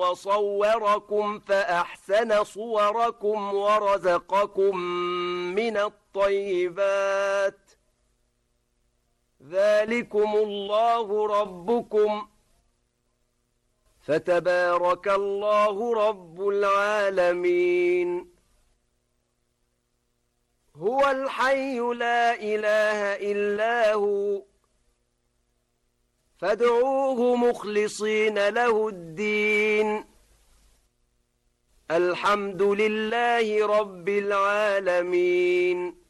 وصوركم فأحسن صوركم ورزقكم من الطيبات ذلكم الله ربكم فتبارك الله رب العالمين هو الحي لا إله إلا هو فادعوه مخلصين له الدين الحمد لله رب العالمين